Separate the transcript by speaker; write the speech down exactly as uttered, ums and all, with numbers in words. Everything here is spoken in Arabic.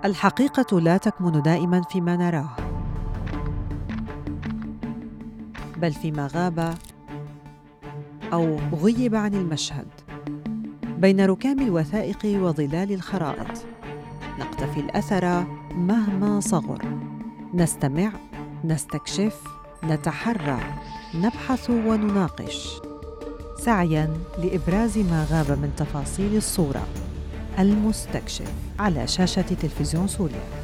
Speaker 1: الحقيقة لا تكمن دائماً فيما نراه، بل فيما غاب أو غيب عن المشهد. بين ركام الوثائق وظلال الخرائط نقتفي الأثر مهما صغر، نستمع، نستكشف، نتحرى، نبحث ونناقش، سعياً لإبراز ما غاب من تفاصيل الصورة. المستكشف على شاشة تلفزيون سوريا.